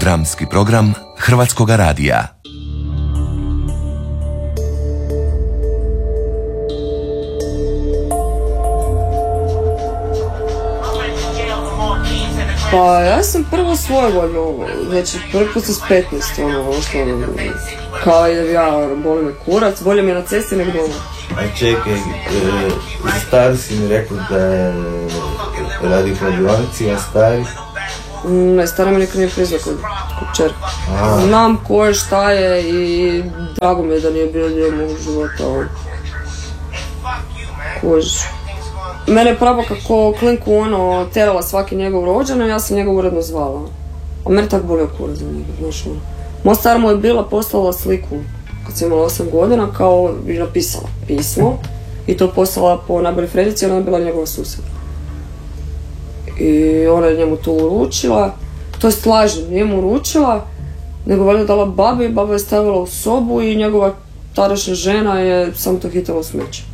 Dramski program Hrvatskoga radija. Pa ja sam prvo svojevoljno, znači prvi put sam s 15, kao idem ja, boli me kurac, bolje mi je na cesti nek doma. A čekaj, stari si mi rekao da je radi u kladionici, a stari? Ne, stara mi nikad nije priznao kod čerka. Znam ko je, šta je i drago mi je da nije bilo njemu života. Kož. Mene je pravo kako klinku terala svaki njegov rođendan, ja sam njega uredno zvala. A mene tako bolio kurac za njega, znaš ono. Moja stara mu je bila poslala sliku kad sam imala 8 godina, kao bi napisala pismo i to poslala po najbolji Fredici, ona je bila njegova susjeda. I ona je njemu to uručila, to je slažem, nije mu uručila, nego valjda dala babi, baba je stavila u sobu i njegova tadašnja žena je samo to hitala u smeće.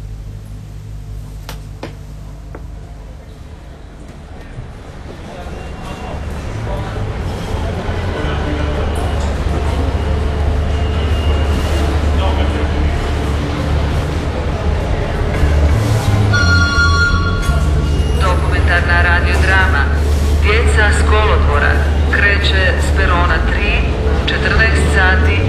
Dokumentarna radiodrama Djeca s kolodvora kreće s perona 3 u 14 sati